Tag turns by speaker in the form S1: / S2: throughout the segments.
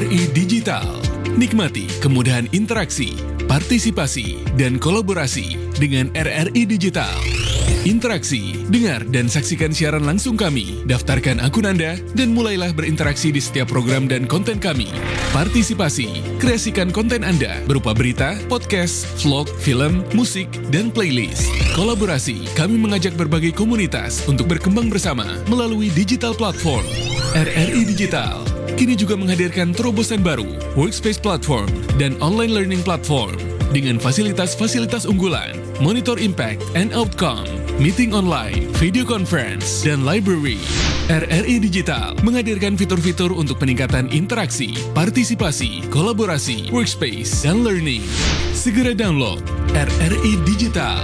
S1: RRI Digital. Nikmati kemudahan interaksi, partisipasi, dan kolaborasi dengan RRI Digital. Interaksi, dengar dan saksikan siaran langsung kami, daftarkan akun Anda, dan mulailah berinteraksi di setiap program dan konten kami. Partisipasi, kreasikan konten Anda berupa berita, podcast, vlog, film, musik, dan playlist. Kolaborasi, kami mengajak berbagai komunitas untuk berkembang bersama melalui digital platform. RRI Digital kini juga menghadirkan terobosan baru, workspace platform, dan online learning platform dengan fasilitas-fasilitas unggulan, monitor impact and outcome, meeting online, video conference, dan library. RRI Digital menghadirkan fitur-fitur untuk peningkatan interaksi, partisipasi, kolaborasi, workspace, dan learning. Segera download RRI Digital.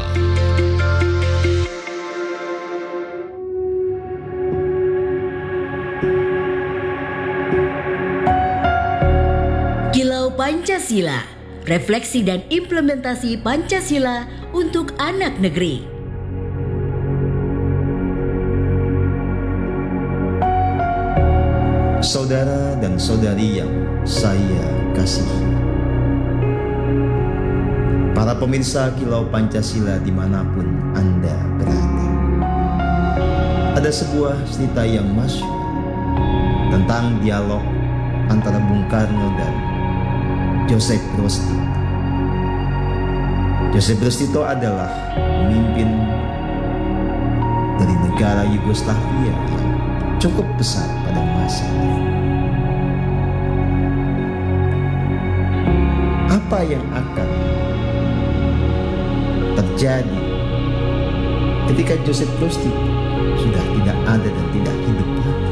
S2: Kilau Pancasila, refleksi dan implementasi Pancasila untuk anak negeri.
S3: Saudara dan saudari yang saya kasihi, para pemirsa Kilau Pancasila dimanapun Anda berada, ada sebuah cerita yang masyhur tentang dialog antara Bung Karno dan Joseph Broz Tito. Joseph Broz Tito adalah pemimpin dari negara Yugoslavia yang cukup besar pada masa itu. Apa yang akan terjadi ketika Joseph Broz Tito sudah tidak ada dan tidak hidup lagi?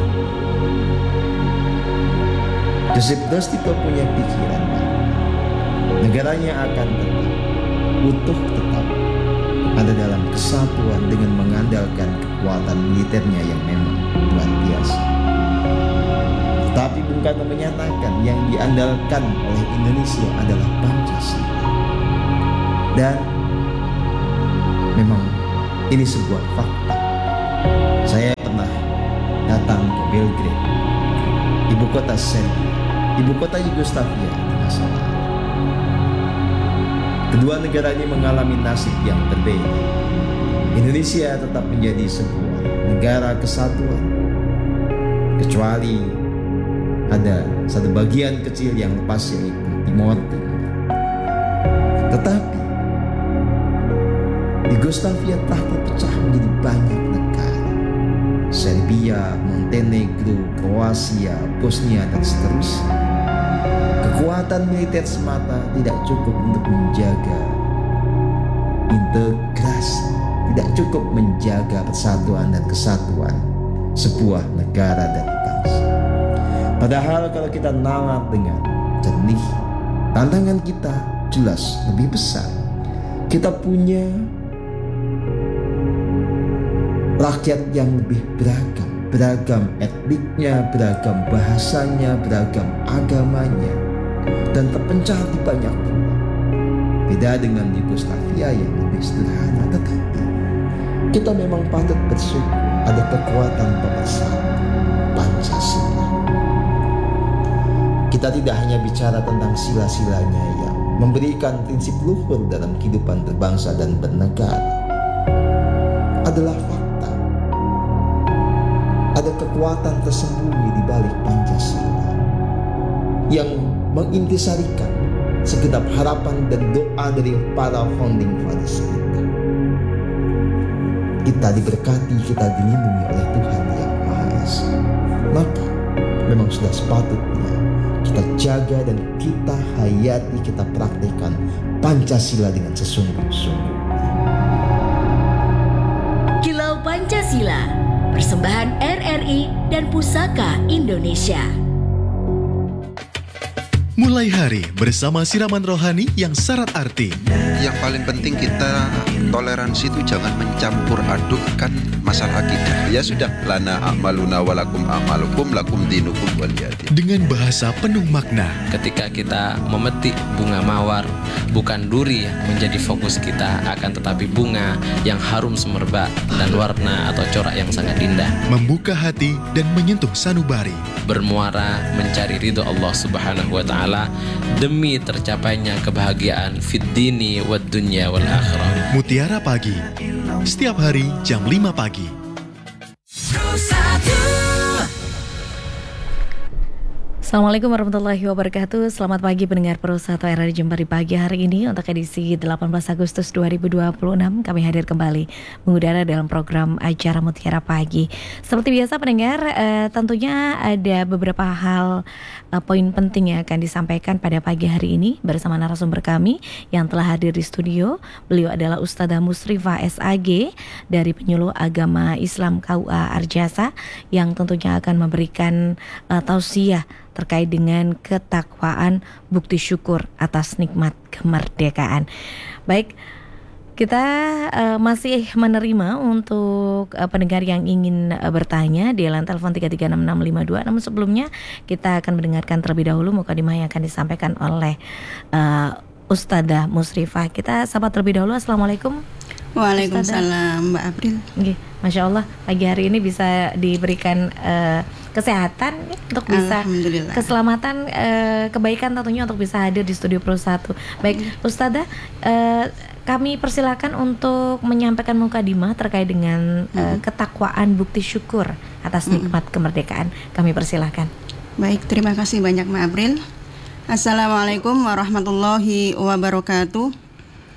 S3: Joseph Broz Tito punya pikiran bahwa negaranya akan tetap utuh, tetap ada dalam kesatuan dengan mengandalkan kekuatan militernya yang memang luar biasa. Tetapi Bung Karno menyatakan yang diandalkan oleh Indonesia adalah Pancasila. Dan memang ini sebuah fakta. Saya pernah datang ke Belgrade, ibu kota Serbia, ibu kota Yugoslavia di masa lalu. Kedua negara ini mengalami nasib yang berbeda. Indonesia tetap menjadi sebuah negara kesatuan, kecuali ada satu bagian kecil yang lepas, yaitu Timor Timur. Tetapi Yugoslavia telah terpecah menjadi banyak negara: Serbia, Montenegro, Kroasia, Bosnia, dan seterusnya. Kekuatan militer semata tidak cukup untuk menjaga integrasi, tidak cukup menjaga persatuan dan kesatuan sebuah negara dan bangsa. Padahal kalau kita nalar dengan jernih, tantangan kita jelas lebih besar. Kita punya rakyat yang lebih beragam etniknya, beragam bahasanya, beragam agamanya, dan terpencah di banyak pulau. Beda dengan Yugoslavia yang lebih sederhana, tetapi kita memang patut bersyukur ada kekuatan pemersatu Pancasila. Kita tidak hanya bicara tentang sila-silanya yang memberikan prinsip luhur dalam kehidupan berbangsa dan bernegara. Adalah fakta. Ada kekuatan tersembunyi di balik Pancasila yang mengintisarikan segenap harapan dan doa dari para founding fathers kita. Kita diberkati, kita dilindungi oleh Tuhan Yang Maha Esa. Maka memang sudah sepatutnya kita jaga dan kita hayati, kita praktikkan Pancasila dengan sesungguh-sungguh.
S2: Kilau Pancasila, persembahan RRI dan Pusaka Indonesia.
S4: Mulai hari bersama siraman rohani yang syarat arti.
S5: Yang paling penting kita toleransi itu jangan mencampur adukkan masalah akidah. Ya sudah, lana a'maluna walakum a'malukum lakum dinukum waliyadin.
S4: Dengan bahasa penuh makna.
S6: Ketika kita memetik bunga mawar, bukan duri menjadi fokus kita, akan tetapi bunga yang harum semerbak dan warna atau corak yang sangat indah.
S4: Membuka hati dan menyentuh sanubari.
S6: Bermuara mencari ridho Allah Subhanahu wa Ta'ala demi tercapainya kebahagiaan fid dini wad dunya wal akhirah.
S4: Mutiara Pagi, setiap hari jam 5 pagi.
S7: Assalamualaikum warahmatullahi wabarakatuh. Selamat pagi pendengar Pro 1 RRI Jember di pagi hari ini. Untuk edisi 18 Agustus 2026 kami hadir kembali mengudara dalam program acara Mutiara Pagi. Seperti biasa pendengar, tentunya ada beberapa hal poin penting yang akan disampaikan pada pagi hari ini bersama narasumber kami yang telah hadir di studio. Beliau adalah Ustadzah Musrifah SAG dari Penyuluh Agama Islam KUA Arjasa yang tentunya akan memberikan tausiah terkait dengan ketakwaan bukti syukur atas nikmat kemerdekaan. Baik, kita masih menerima untuk pendengar yang ingin bertanya di line telepon 3366652. Namun sebelumnya kita akan mendengarkan terlebih dahulu mukadimah yang akan disampaikan oleh Ustadzah Musrifah. Kita sapa terlebih dahulu. Assalamualaikum.
S8: Waalaikumsalam Mbak April.
S7: Masya Allah, pagi hari ini bisa diberikan kesehatan untuk bisa keselamatan, kebaikan tentunya untuk bisa hadir di studio Pro 1. Baik, Ustadzah, kami persilakan untuk menyampaikan mukadimah terkait dengan ketakwaan bukti syukur atas nikmat kemerdekaan. Kami persilakan.
S8: Baik, terima kasih banyak Mbak April. Assalamualaikum warahmatullahi wabarakatuh.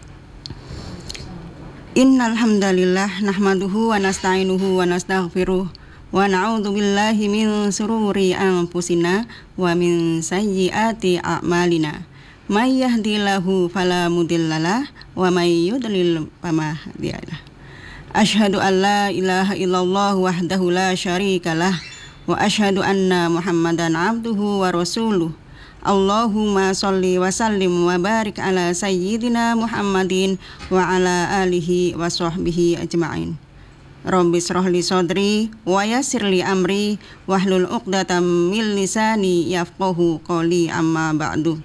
S8: Innal hamdalillah nahmaduhu wa nasta'inuhu wa nastaghfiruh wa na'udzu billahi min shururi anfusina wa min sayyiati a'malina. May yahdihillahu fala mudhillalah wa may yudlil fala hadiyalah. Asyhadu an la ilaha illallah wahdahu la syarikalah wa asyhadu anna Muhammadan abduhu wa rasuluh. Allahumma sholli wa sallim wa barik ala sayyidina Muhammadin wa ala alihi wa sahbihi ajma'in. Rabbi shrah li sadri wa yassir li amri wahlul 'uqdatam min lisani yafqahu qawli, amma ba'du.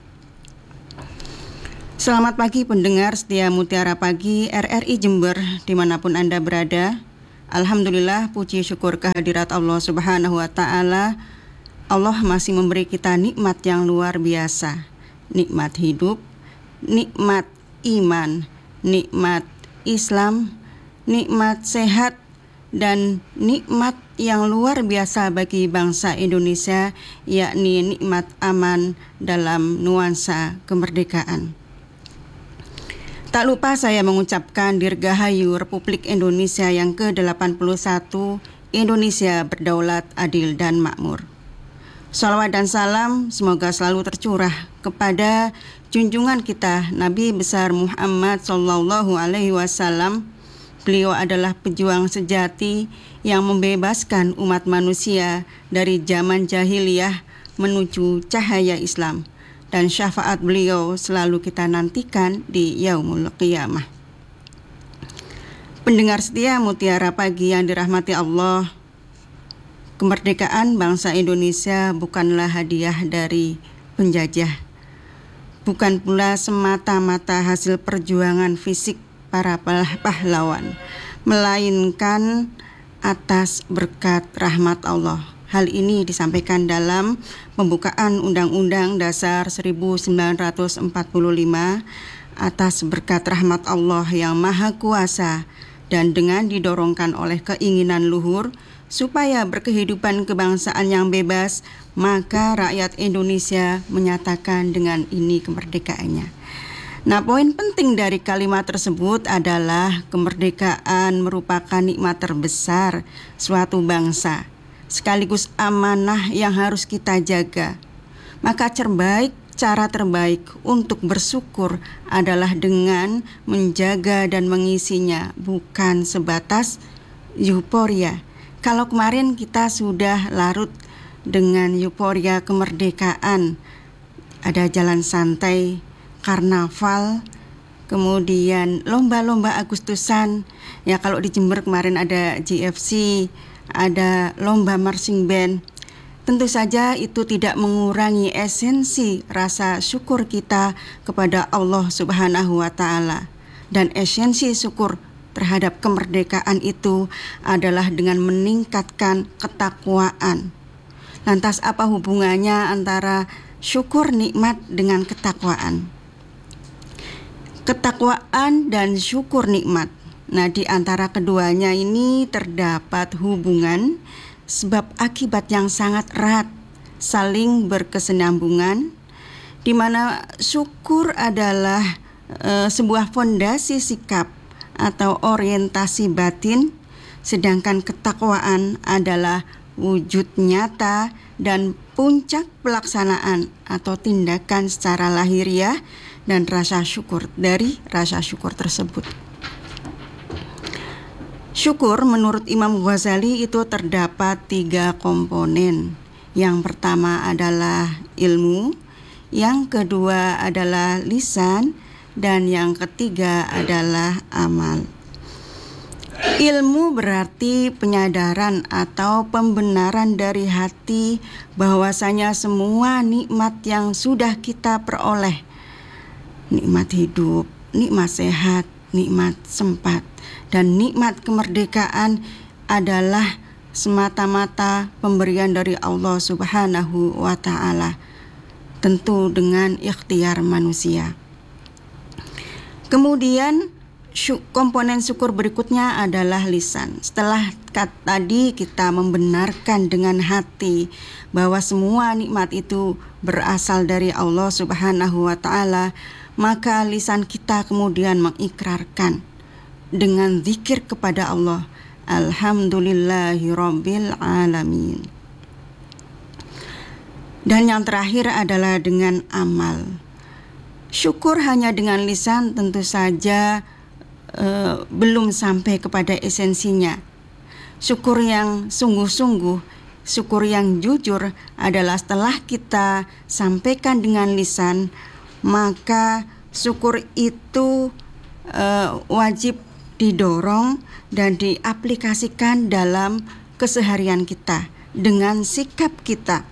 S8: Selamat pagi pendengar setia Mutiara Pagi RRI Jember dimanapun Anda berada. Alhamdulillah, puji syukur kehadirat Allah Subhanahu wa Ta'ala. Allah masih memberi kita nikmat yang luar biasa. Nikmat hidup, nikmat iman, nikmat Islam, nikmat sehat, dan nikmat yang luar biasa bagi bangsa Indonesia, yakni nikmat aman dalam nuansa kemerdekaan. Tak lupa saya mengucapkan Dirgahayu Republik Indonesia yang ke-81, Indonesia berdaulat, adil, dan makmur. Shalawat dan salam semoga selalu tercurah kepada junjungan kita Nabi besar Muhammad sallallahu alaihi wasallam. Beliau adalah pejuang sejati yang membebaskan umat manusia dari zaman jahiliyah menuju cahaya Islam, dan syafaat beliau selalu kita nantikan di yaumul qiyamah. Pendengar setia Mutiara Pagi yang dirahmati Allah, kemerdekaan bangsa Indonesia bukanlah hadiah dari penjajah, bukan pula semata-mata hasil perjuangan fisik para pahlawan, melainkan atas berkat rahmat Allah. Hal ini disampaikan dalam pembukaan Undang-Undang Dasar 1945, atas berkat rahmat Allah yang Maha Kuasa dan dengan didorongkan oleh keinginan luhur supaya berkehidupan kebangsaan yang bebas, maka rakyat Indonesia menyatakan dengan ini kemerdekaannya. Nah, poin penting dari kalimat tersebut adalah kemerdekaan merupakan nikmat terbesar suatu bangsa, sekaligus amanah yang harus kita jaga. Maka cara terbaik untuk bersyukur adalah dengan menjaga dan mengisinya, bukan sebatas euforia. Kalau kemarin kita sudah larut dengan euforia kemerdekaan, ada jalan santai, karnaval, kemudian lomba-lomba Agustusan. Ya, kalau di Jember kemarin ada GFC, ada lomba marching band. Tentu saja itu tidak mengurangi esensi rasa syukur kita kepada Allah Subhanahu wa Ta'ala. Dan esensi syukur terhadap kemerdekaan itu adalah dengan meningkatkan ketakwaan. Lantas apa hubungannya antara syukur nikmat dengan ketakwaan? Ketakwaan dan syukur nikmat. Nah, di antara keduanya ini terdapat hubungan sebab akibat yang sangat erat, saling berkesinambungan, di mana syukur adalah sebuah fondasi sikap atau orientasi batin, sedangkan ketakwaan adalah wujud nyata dan puncak pelaksanaan atau tindakan secara lahiriah dan rasa syukur dari rasa syukur tersebut. Syukur menurut Imam Ghazali itu terdapat 3 komponen. Yang pertama adalah ilmu, yang kedua adalah lisan, dan yang ketiga adalah amal. Ilmu berarti penyadaran atau pembenaran dari hati bahwasanya semua nikmat yang sudah kita peroleh, nikmat hidup, nikmat sehat, nikmat sempat, dan nikmat kemerdekaan adalah semata-mata pemberian dari Allah Subhanahu wa Ta'ala, tentu dengan ikhtiar manusia. Kemudian komponen syukur berikutnya adalah lisan. Setelah tadi kita membenarkan dengan hati bahwa semua nikmat itu berasal dari Allah Subhanahu wa Ta'ala, maka lisan kita kemudian mengikrarkan dengan zikir kepada Allah, Alhamdulillahirabbil alamin. Dan yang terakhir adalah dengan amal. Syukur hanya dengan lisan tentu saja belum sampai kepada esensinya. Syukur yang sungguh-sungguh, syukur yang jujur adalah setelah kita sampaikan dengan lisan, maka syukur itu wajib didorong dan diaplikasikan dalam keseharian kita dengan sikap kita.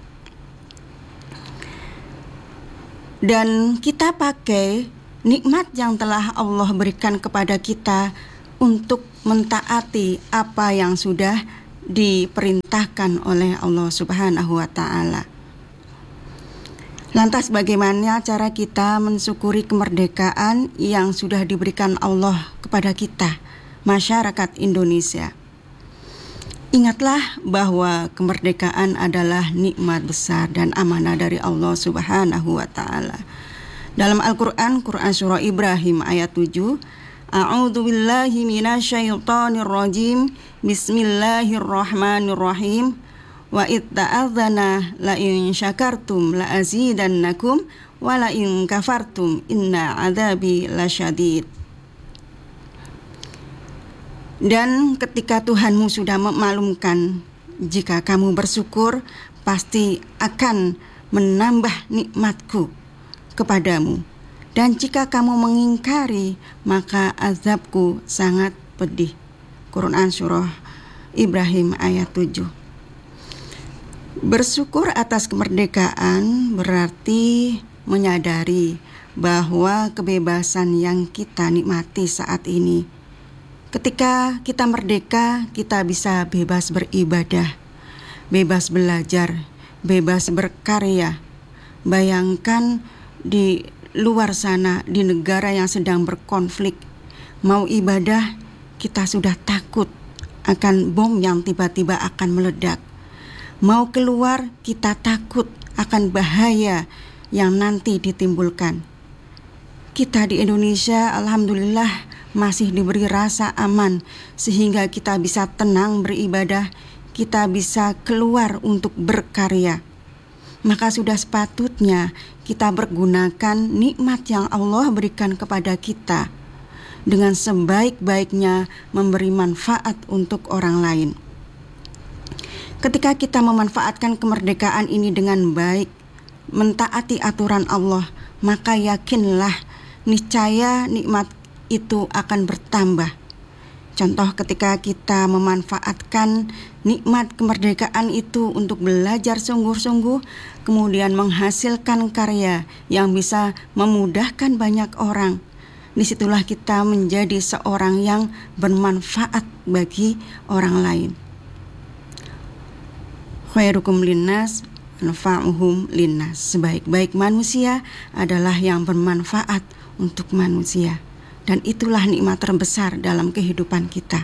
S8: Dan kita pakai nikmat yang telah Allah berikan kepada kita untuk mentaati apa yang sudah diperintahkan oleh Allah Subhanahu wa Ta'ala. Lantas bagaimana cara kita mensyukuri kemerdekaan yang sudah diberikan Allah kepada kita, masyarakat Indonesia? Ingatlah bahwa kemerdekaan adalah nikmat besar dan amanah dari Allah Subhanahu wa Ta'ala. Dalam Al-Quran, Quran Surah Ibrahim ayat 7, A'udzu billahi minasyaitonir rajim, Bismillahirrahmanirrahim, wa itta'adzana la in syakartum la azidannakum wa la in kafartum inna adzabi lasyadid. Dan ketika Tuhanmu sudah memaklumkan, jika kamu bersyukur, pasti akan menambah nikmatku kepadamu. Dan jika kamu mengingkari, maka azabku sangat pedih. Quran Surah Ibrahim ayat 7. Bersyukur atas kemerdekaan berarti menyadari bahwa kebebasan yang kita nikmati saat ini, ketika kita merdeka, kita bisa bebas beribadah, bebas belajar, bebas berkarya. Bayangkan di luar sana, di negara yang sedang berkonflik, mau ibadah kita sudah takut akan bom yang tiba-tiba akan meledak. Mau keluar kita takut akan bahaya yang nanti ditimbulkan. Kita di Indonesia alhamdulillah masih diberi rasa aman sehingga kita bisa tenang beribadah, kita bisa keluar untuk berkarya. Maka sudah sepatutnya kita pergunakan nikmat yang Allah berikan kepada kita dengan sebaik-baiknya memberi manfaat untuk orang lain. Ketika kita memanfaatkan kemerdekaan ini dengan baik, mentaati aturan Allah, maka yakinlah niscaya nikmat itu akan bertambah. Contoh ketika kita memanfaatkan nikmat kemerdekaan itu untuk belajar sungguh-sungguh, kemudian menghasilkan karya yang bisa memudahkan banyak orang, disitulah kita menjadi seorang yang bermanfaat bagi orang lain. Khairukum linnas anfa'uhum linnas. Sebaik-baik manusia adalah yang bermanfaat untuk manusia. Dan itulah nikmat terbesar dalam kehidupan kita.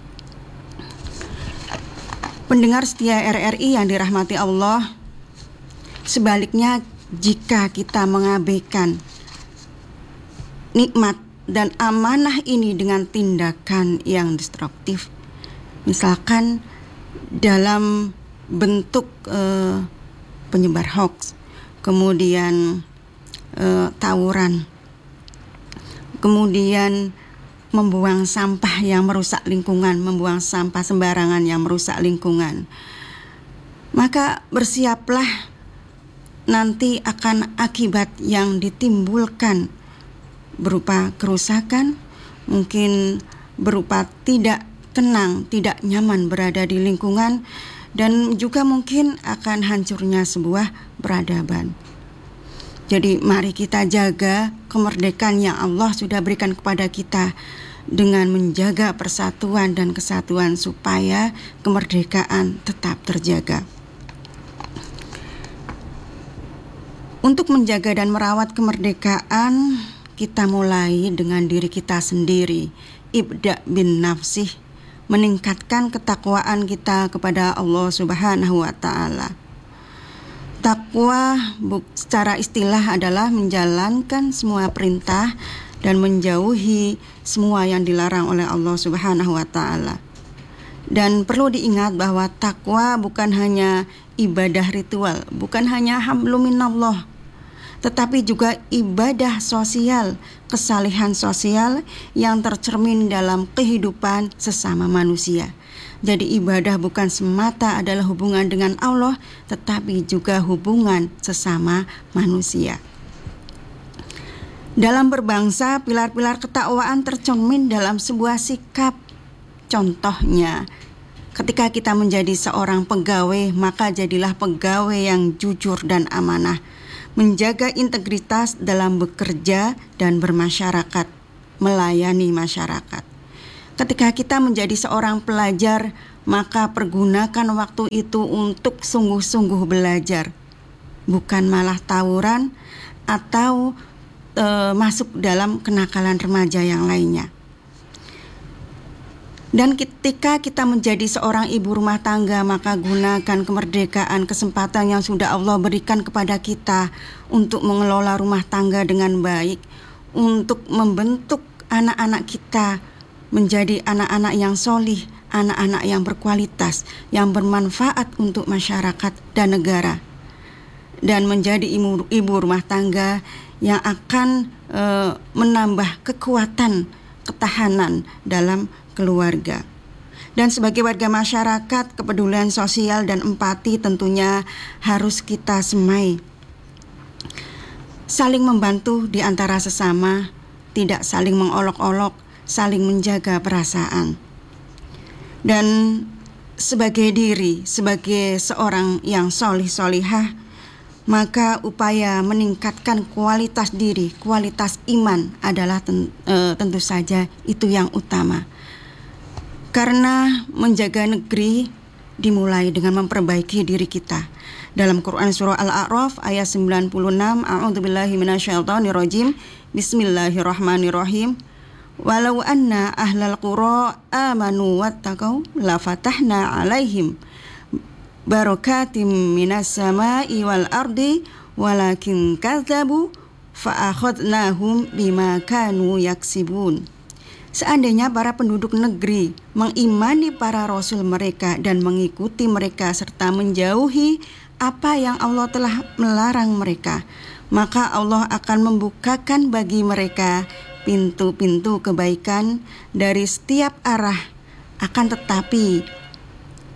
S8: Pendengar setia RRI yang dirahmati Allah, sebaliknya jika kita mengabaikan nikmat dan amanah ini dengan tindakan yang destruktif, misalkan dalam bentuk penyebar hoax, kemudian tawuran, kemudian membuang sampah yang merusak lingkungan, membuang sampah sembarangan yang merusak lingkungan, maka bersiaplah nanti akan akibat yang ditimbulkan berupa kerusakan, mungkin berupa tidak tenang, tidak nyaman berada di lingkungan, dan juga mungkin akan hancurnya sebuah peradaban. Jadi mari kita jaga kemerdekaan yang Allah sudah berikan kepada kita dengan menjaga persatuan dan kesatuan supaya kemerdekaan tetap terjaga. Untuk menjaga dan merawat kemerdekaan, kita mulai dengan diri kita sendiri. Ibda bin nafsih, meningkatkan ketakwaan kita kepada Allah Subhanahu wa Ta'ala. Takwa secara istilah adalah menjalankan semua perintah dan menjauhi semua yang dilarang oleh Allah Subhanahu wa Ta'ala. Dan perlu diingat bahwa takwa bukan hanya ibadah ritual, bukan hanya hablum minallah, tetapi juga ibadah sosial, kesalehan sosial yang tercermin dalam kehidupan sesama manusia. Jadi ibadah bukan semata adalah hubungan dengan Allah, tetapi juga hubungan sesama manusia. Dalam berbangsa, pilar-pilar ketakwaan tercermin dalam sebuah sikap. Contohnya, ketika kita menjadi seorang pegawai, maka jadilah pegawai yang jujur dan amanah, menjaga integritas dalam bekerja dan bermasyarakat, melayani masyarakat. Ketika kita menjadi seorang pelajar, maka pergunakan waktu itu untuk sungguh-sungguh belajar, bukan malah tawuran atau masuk dalam kenakalan remaja yang lainnya. Dan ketika kita menjadi seorang ibu rumah tangga, maka gunakan kemerdekaan, kesempatan yang sudah Allah berikan kepada kita untuk mengelola rumah tangga dengan baik, untuk membentuk anak-anak kita menjadi anak-anak yang solih, anak-anak yang berkualitas, yang bermanfaat untuk masyarakat dan negara, dan menjadi ibu rumah tangga yang akan menambah kekuatan ketahanan dalam keluarga. Dan sebagai warga masyarakat, kepedulian sosial dan empati tentunya harus kita semai. Saling membantu di antara sesama, tidak saling mengolok-olok, saling menjaga perasaan. Dan sebagai diri, sebagai seorang yang solih-solihah, maka upaya meningkatkan kualitas diri, kualitas iman adalah tentu saja itu yang utama. Karena menjaga negeri dimulai dengan memperbaiki diri kita. Dalam Quran surah Al-A'raf ayat 96, A'udzubillahi minasyaitonirrajim, Bismillahirrahmanirrahim. Walau anna ahlal qura amanu wattaqau la fatahna alaihim barakatim minas sama'i wal ardi walakin kadzabu fa akhadnahum bima kanu yaksibun. Seandainya para penduduk negeri mengimani para rasul mereka dan mengikuti mereka serta menjauhi apa yang Allah telah melarang mereka, maka Allah akan membukakan bagi mereka pintu-pintu kebaikan dari setiap arah. Akan tetapi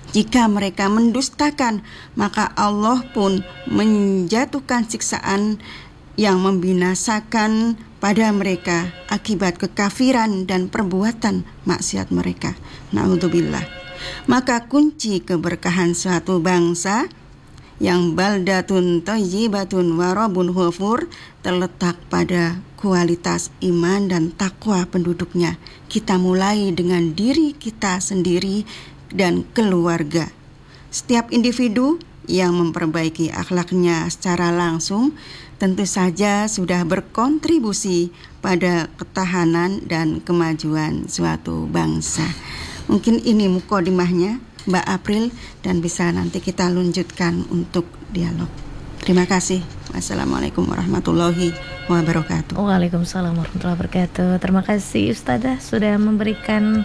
S8: Jika mereka mendustakan, maka Allah pun menjatuhkan siksaan yang membinasakan pada mereka akibat kekafiran dan perbuatan maksiat mereka. Na'udzubillah. Maka kunci keberkahan suatu bangsa yang baldatun thayyibatun wa rabbun ghafur terletak pada kualitas iman dan takwa penduduknya. Kita mulai dengan diri kita sendiri dan keluarga. Setiap individu yang memperbaiki akhlaknya secara langsung tentu saja sudah berkontribusi pada ketahanan dan kemajuan suatu bangsa. Mungkin ini mukadimahnya Mbak April, dan bisa nanti kita lanjutkan untuk dialog. Terima kasih. Wassalamualaikum warahmatullahi wabarakatuh.
S7: Waalaikumsalam warahmatullahi wabarakatuh. Terima kasih Ustadzah sudah memberikan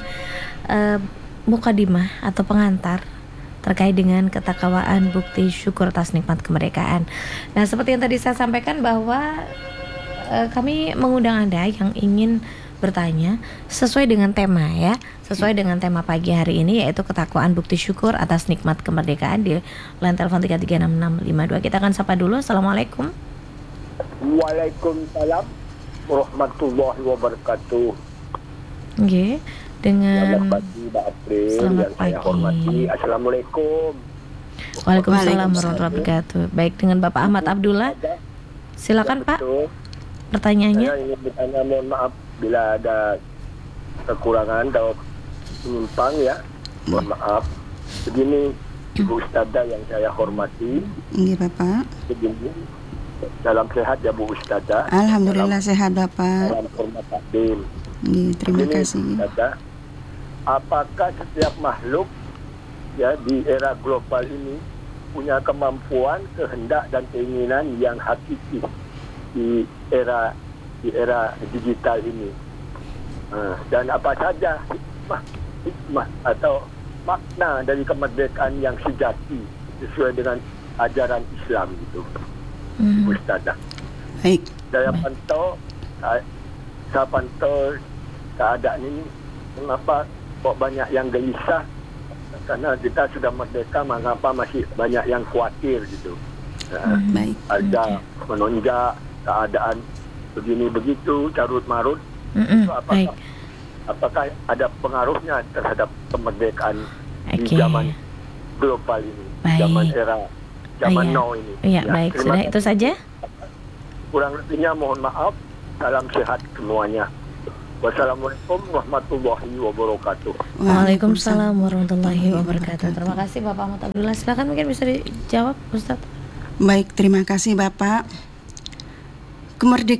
S7: mukadimah atau pengantar terkait dengan ketakwaan bukti syukur atas nikmat kemerdekaan. Nah, seperti yang tadi saya sampaikan bahwa kami mengundang Anda yang ingin bertanya sesuai dengan tema ya, sesuai dengan tema pagi hari ini, yaitu ketakwaan bukti syukur atas nikmat kemerdekaan di line telepon 3366552. Kita akan sapa dulu. Assalamualaikum.
S9: Waalaikumsalam warahmatullahi wabarakatuh.
S7: Oke, dengan
S9: Selamat pagi Mbak April
S7: selamat
S9: yang saya
S7: pagi.
S9: hormati. Assalamualaikum.
S7: Waalaikumsalam warahmatullahi wabarakatuh. Baik, dengan Bapak Ahmad Abdullah. Silakan Pak,
S9: Betul.
S7: pertanyaannya.
S9: Saya ingin bertanya, mohon maaf bila ada kekurangan atau menyimpang ya. Mohon maaf. Begini, Bu Ustadzah yang saya hormati.
S8: Ini Bapak.
S9: Begini, dalam sehat ya Bu Ustadzah.
S8: Alhamdulillah sehat Bapak.
S9: Dalam hormat takdim.
S8: Ini, terima
S9: Begini,
S8: kasih.
S9: Ustadzah, apakah setiap makhluk ya di era global ini punya kemampuan, kehendak dan keinginan yang hakiki di era digital ini, dan apa saja hikmah atau makna dari kemerdekaan yang sejati sesuai dengan ajaran Islam gitu, Ustazah.
S8: Baik.
S9: Saya pantau keadaan ini, mengapa kok banyak yang gelisah? Karena kita sudah merdeka, mengapa masih banyak yang khawatir gitu?
S8: Baik.
S9: Ada menonjak keadaan begini begitu, carut marut.
S7: Baik.
S9: Apakah ada pengaruhnya terhadap kemerdekaan di
S7: Oke.
S9: zaman global ini,
S7: Baik.
S9: zaman now ini?
S7: Iya, baik.
S9: terima
S7: Sudah
S9: kasih.
S7: itu saja.
S9: Kurang lebihnya mohon maaf. Salam sehat semuanya. Wassalamualaikum warahmatullahi wabarakatuh.
S7: Waalaikumsalam warahmatullahi wabarakatuh. Terima kasih Bapak Ahmad Abdullah. Silakan, mungkin bisa dijawab Ustadz.
S8: Baik, terima kasih Bapak. Kemerdekaan